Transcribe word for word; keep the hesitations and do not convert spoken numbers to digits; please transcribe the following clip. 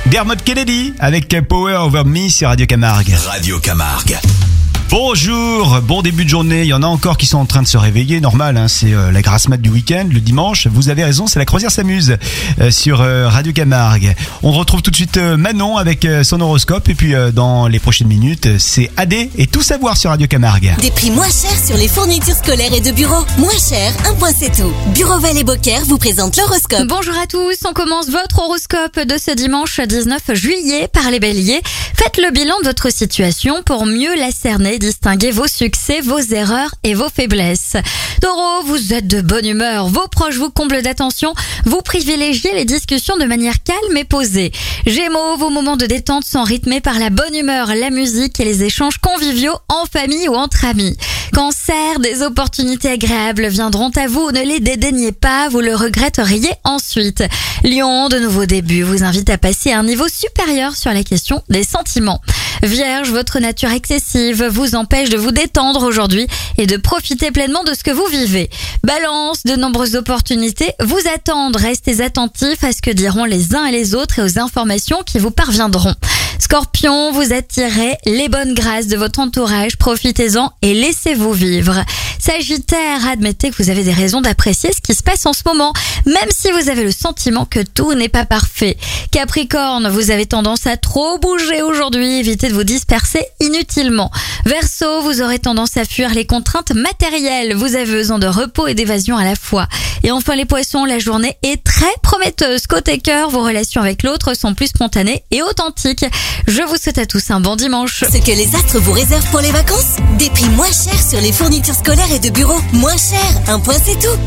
Dermot Kennedy avec Power Over Me sur Radio Camargue. Radio Camargue. Bonjour, bon début de journée. Il y en a encore qui sont en train de se réveiller, normal, hein, c'est euh, la grasse mat du week-end, le dimanche. Vous avez raison, c'est la croisière s'amuse euh, sur euh, Radio Camargue. On retrouve tout de suite euh, Manon avec euh, son horoscope. Et puis euh, dans les prochaines minutes, c'est A D et tout savoir sur Radio Camargue. Des prix moins chers sur les fournitures scolaires et de bureau. Moins cher, un point c'est tout. Bureau Val et Beaucaire vous présente l'horoscope. Bonjour à tous, on commence votre horoscope de ce dimanche dix-neuf juillet par les béliers. Faites le bilan de votre situation pour mieux la cerner. Distinguez vos succès, vos erreurs et vos faiblesses. Taureau, vous êtes de bonne humeur, vos proches vous comblent d'attention, vous privilégiez les discussions de manière calme et posée. Gémeaux, vos moments de détente sont rythmés par la bonne humeur, la musique et les échanges conviviaux en famille ou entre amis. Cancer, des opportunités agréables viendront à vous, ne les dédaignez pas, vous le regretteriez ensuite. Lion, de nouveaux débuts vous invitent à passer à un niveau supérieur sur la question des sentiments. Vierge, votre nature excessive vous empêche de vous détendre aujourd'hui et de profiter pleinement de ce que vous vivez. Balance, de nombreuses opportunités vous attendent, restez attentifs à ce que diront les uns et les autres et aux informations qui vous parviendront. Scorpion, vous attirez les bonnes grâces de votre entourage, profitez-en et laissez-vous vivre. Sagittaire, admettez que vous avez des raisons d'apprécier ce qui se passe en ce moment, même si vous avez le sentiment que tout n'est pas parfait. Capricorne, vous avez tendance à trop bouger aujourd'hui, évitez de vous disperser inutilement. Verseau, vous aurez tendance à fuir les contraintes matérielles, vous avez besoin de repos et d'évasion à la fois. Et enfin les poissons, la journée est très prometteuse. Côté cœur, vos relations avec l'autre sont plus spontanées et authentiques. Je vous souhaite à tous un bon dimanche. Ce que les astres vous réservent pour les vacances. Des prix moins chers sur les fournitures scolaires et de bureau. Moins cher, un point c'est tout.